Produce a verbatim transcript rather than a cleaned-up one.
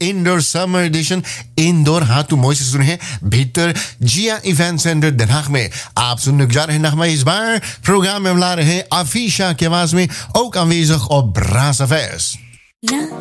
Indoor Summer Edition Indore हाँ तो मोइस सुन है भीतर जिया इवेंट सेंटर Den Haag में आप सुनने जा रहे हैं नगमा इस बार प्रोग्राम में मिला रहे हैं आफीशा की आवाज में ook aanwezig op Braza Vers.